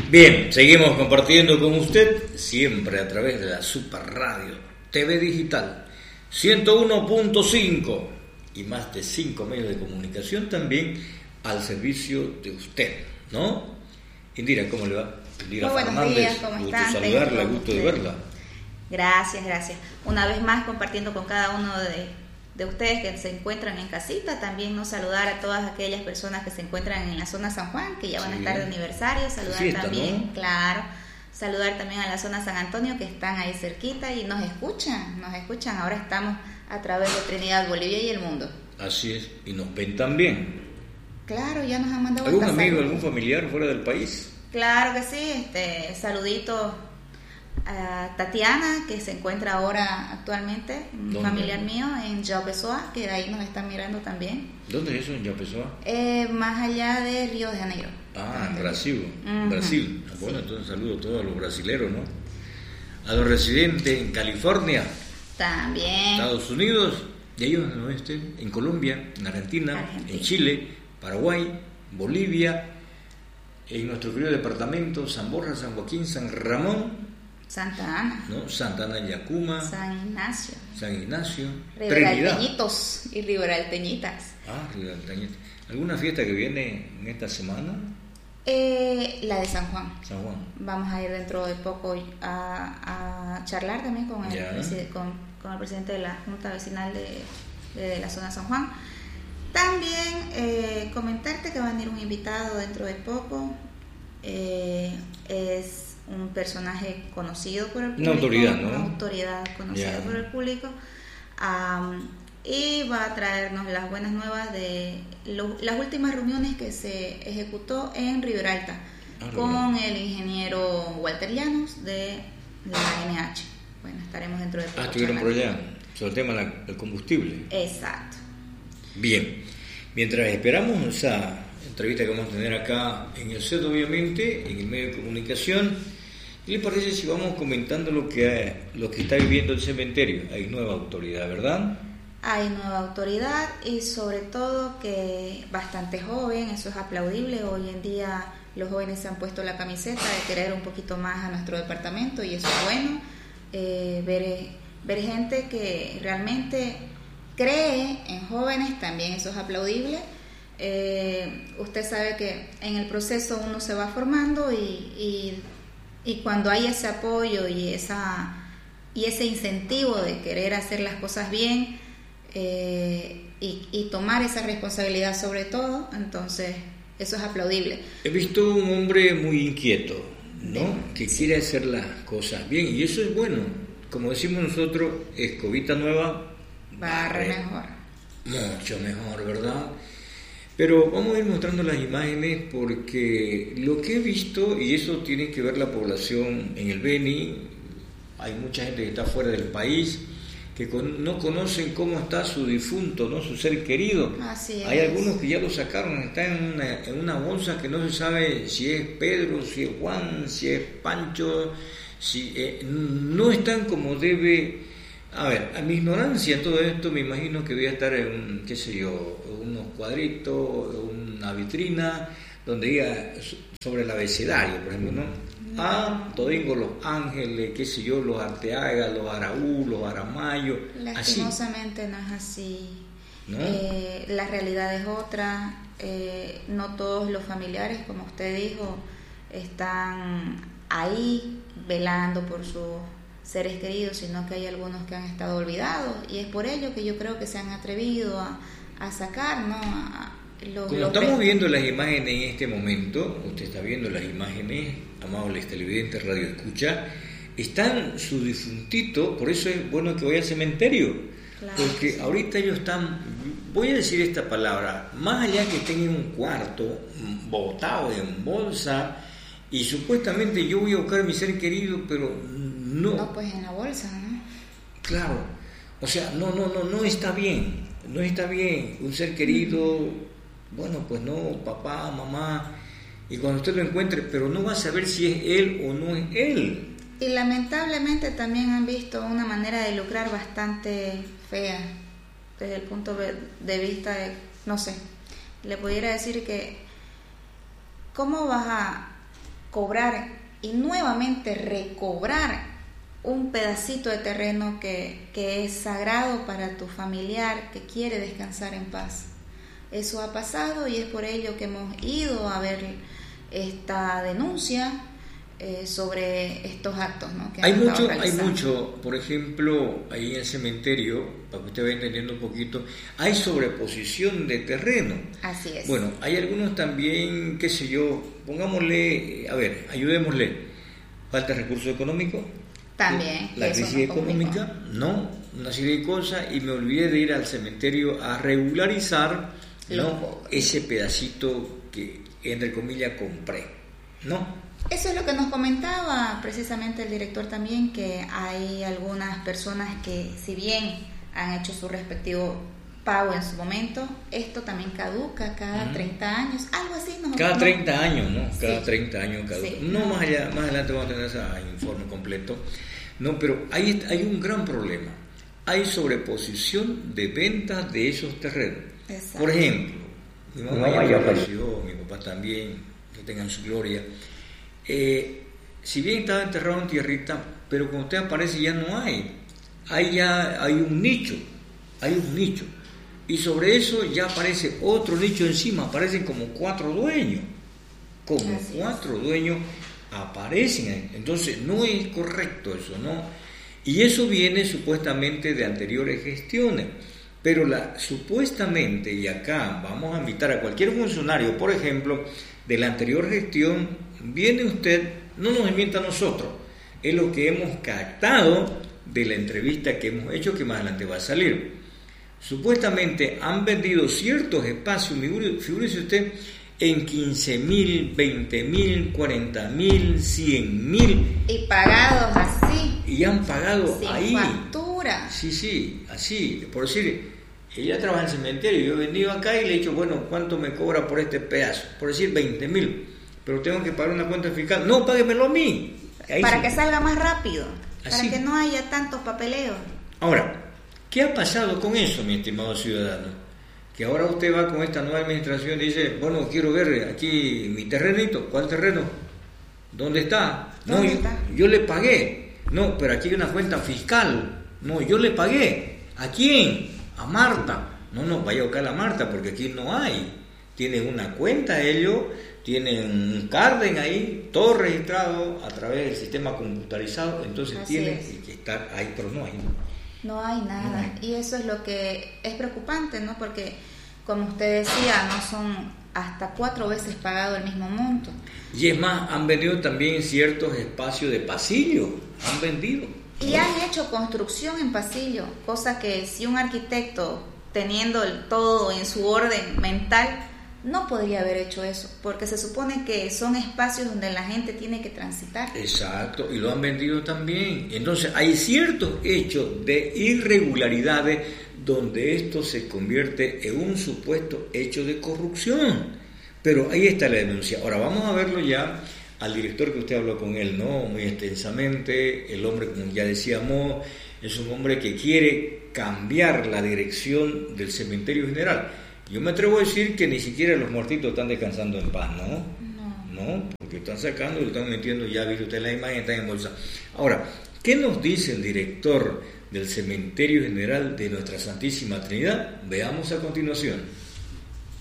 Bien, seguimos compartiendo con usted, siempre a través de la Super Radio TV Digital 101.5 y más de 5 medios de comunicación también al servicio de usted, ¿no? Indira, ¿cómo le va? Indira Buenos días, ¿cómo gusto están? saludarla, gusto de verla. Gracias. Una vez más compartiendo con cada uno de ustedes que se encuentran en casita, también nos saludar a todas aquellas personas que se encuentran en la zona San Juan, que ya van a estar de aniversario, saludar fiesta, también, ¿no? Claro, saludar también a la zona San Antonio, que están ahí cerquita y nos escuchan, ahora estamos a través de Trinidad, Bolivia y el mundo. Así es, y nos ven también. Claro, ya nos han mandado ¿Algún hasta amigo, saludos. algún familiar fuera del país? Claro que sí, saludito a Tatiana, que se encuentra ahora actualmente, un ¿Dónde? familiar mío en Yaupessoa, que de ahí nos están mirando también. ¿Dónde es eso, en Yapessoa? Más allá de Río de Janeiro. Ah, en Brasil. Ujú. Brasil. Bueno, Sí. entonces saludo a todos los brasileros, ¿no? A los residentes en California, También. Estados Unidos, y ellos en el oeste, en Colombia, en Argentina, en Chile, Paraguay, Bolivia, en nuestro querido departamento, San Borja, San Joaquín, San Ramón, Santa Ana, ¿no? Santa Ana, Yacuma, San Ignacio, San Ignacio, Trinidad. Riberalteñitos y Riberalteñitas. Ah, Riberalteñitas. ¿Alguna fiesta que viene en esta semana? La de San Juan. San Juan. Vamos a ir dentro de poco a charlar también con Ya. con el presidente de la Junta Vecinal de la zona San Juan. También comentarte que va a venir un invitado dentro de poco. Es un personaje conocido por el público. Una autoridad, ¿no? Una autoridad conocida Ya. por el público. Y va a traernos las buenas nuevas de las últimas reuniones que se ejecutó en Riberalta con el ingeniero Walter Llanos de la NH. Bueno, estaremos dentro de poco. Estuvieron por allá, sobre el tema del combustible. Exacto. Bien, mientras esperamos esa entrevista que vamos a tener acá en el set, obviamente, en el medio de comunicación, ¿qué le parece si vamos comentando lo que está viviendo el cementerio? Hay nueva autoridad, ¿verdad? Hay nueva autoridad y sobre todo que bastante joven, eso es aplaudible. Hoy en día los jóvenes se han puesto la camiseta de querer un poquito más a nuestro departamento y eso es bueno. Ver gente que realmente cree en jóvenes, también eso es aplaudible. Usted sabe que en el proceso uno se va formando y cuando hay ese apoyo y ese incentivo de querer hacer las cosas bien, y tomar esa responsabilidad sobre todo, entonces eso es aplaudible. He visto un hombre muy inquieto, ¿no? Que quiere hacer las cosas bien, y eso es bueno. Como decimos nosotros, escobita nueva, Barre mejor. mucho mejor, ¿verdad? Pero vamos a ir mostrando las imágenes porque lo que he visto, y eso tiene que ver la población en el Beni, hay mucha gente que está fuera del país, que no conocen cómo está su difunto, ¿no? Su ser querido. Así Hay es. algunos que ya lo sacaron, está en una bolsa que no se sabe si es Pedro, si es Juan, si es Pancho, si no están como debe. A ver, a mi ignorancia en todo esto me imagino que voy a estar en, qué sé yo, unos cuadritos, una vitrina, donde diga sobre el abecedario, por ejemplo, ¿no? Todingo, Los Ángeles, qué sé yo, los Arteaga, los Araú, los Aramayo, así, Lastimosamente no es así, ¿no? la realidad es otra. No todos los familiares, como usted dijo, están ahí velando por sus seres queridos, sino que hay algunos que han estado olvidados, y es por ello que yo creo que se han atrevido a sacar, ¿no? Como estamos viendo las imágenes en este momento, usted está viendo las imágenes, amables televidentes, radio escucha, están su difuntito, por eso es bueno que vaya al cementerio, Claro, porque sí. ahorita ellos están, voy a decir esta palabra, más allá que estén en un cuarto, botado en bolsa, y supuestamente yo voy a buscar a mi ser querido, pero no. No, pues en la bolsa, ¿no? Claro, o sea, no está bien, no está bien, un ser querido, bueno, pues no, papá, mamá, y cuando usted lo encuentre, pero no va a saber si es él o no es él. Y lamentablemente también han visto una manera de lucrar bastante fea, desde el punto de vista de, no sé, le pudiera decir que, ¿cómo vas cobrar y nuevamente recobrar un pedacito de terreno que es sagrado para tu familiar que quiere descansar en paz. Eso ha pasado y es por ello que hemos ido a ver esta denuncia sobre estos actos, ¿no? Que hay mucho, por ejemplo, ahí en el cementerio, para que usted vaya entendiendo un poquito, hay sobreposición de terreno. Así es. Bueno, hay algunos también, qué sé yo, pongámosle, a ver, ayudémosle, falta de recursos económicos. También. La crisis económica, no, una serie de cosas, y me olvidé de ir al cementerio a regularizar, ¿no?, ese pedacito que, entre comillas, compré, ¿no? Eso es lo que nos comentaba precisamente el director también, que hay algunas personas que, si bien han hecho su respectivo pago en su momento, esto también caduca cada 30 años, algo así. Cada 30 años, ¿no? Cada sí. 30 años caduca. Sí. No, más adelante vamos a tener ese informe completo. No, pero hay un gran problema. Hay sobreposición de ventas de esos terrenos. Exacto. Por ejemplo, mi mamá ya falleció, mi papá también, que tengan su gloria. Si bien estaba enterrado en tierrita, pero cuando usted aparece ya no hay. Hay un nicho. Y sobre eso ya aparece otro nicho encima, aparecen como 4 dueños. Dueños aparecen ahí. Entonces no es correcto eso, ¿no? Y eso viene supuestamente de anteriores gestiones. Pero supuestamente, y acá vamos a invitar a cualquier funcionario, por ejemplo, de la anterior gestión, viene usted, no nos mienta a nosotros, es lo que hemos captado de la entrevista que hemos hecho, que más adelante va a salir. Supuestamente han vendido ciertos espacios, figúrese usted, en 15.000, 20.000, 40.000, 100.000. Y pagados así. Y han pagado sin ahí. Factura. Sí, así. Por decir, ella trabaja en el cementerio, yo he venido acá y le he dicho, bueno, ¿cuánto me cobra por este pedazo? Por decir 20.000, pero tengo que pagar una cuenta fiscal. No, páguemelo a mí. Ahí para sí. Que salga más rápido, así. Para que no haya tantos papeleos. Ahora, ¿qué ha pasado con eso, mi estimado ciudadano? Que ahora usted va con esta nueva administración y dice, bueno, quiero ver aquí mi terrenito. ¿Cuál terreno? ¿Dónde está? No, yo le pagué. No, pero aquí hay una cuenta fiscal. No, yo le pagué. ¿A quién? A Marta. No, vaya a buscar a Marta porque aquí no hay. Tienen una cuenta ellos, tienen un Carden ahí, todo registrado a través del sistema computarizado. Entonces tienen que estar ahí, pero no hay. No hay nada, y eso es lo que es preocupante, ¿no? Porque, como usted decía, no son hasta 4 veces pagado el mismo monto. Y es más, han vendido también ciertos espacios de pasillo, han vendido. Y han hecho construcción en pasillo, cosa que si un arquitecto, teniendo todo en su orden mental, no podría haber hecho eso, porque se supone que son espacios donde la gente tiene que transitar. Exacto, y lo han vendido también. Entonces hay ciertos hechos de irregularidades donde esto se convierte en un supuesto hecho de corrupción. Pero ahí está la denuncia. Ahora vamos a verlo ya al director, que usted habló con él, ¿no? Muy extensamente. El hombre, como ya decíamos, es un hombre que quiere cambiar la dirección del cementerio general. Yo me atrevo a decir que ni siquiera los muertitos están descansando en paz, ¿no? No, porque están sacando y lo están metiendo, ya vio usted la imagen, están en bolsa. Ahora, ¿qué nos dice el director del Cementerio General de Nuestra Santísima Trinidad? Veamos a continuación.